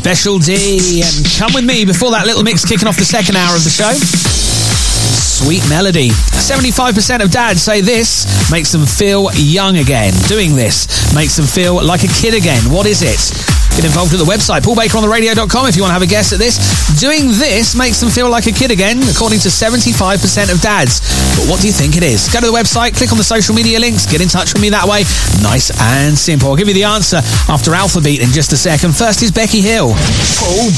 Special D and Come With Me. Before that, little mix kicking off the second hour of the show. Sweet Melody. 75% of dads say this makes them feel young again. Doing this makes them feel like a kid again. What is it? Get involved at the website, paulbakerontheradio.com, if you want to have a guess at this. Doing this makes them feel like a kid again, according to 75% of dads. But what do you think it is? Go to the website, click on the social media links, get in touch with me that way. Nice and simple. I'll give you the answer after Alpha Beat in just a second. First is Becky Hill.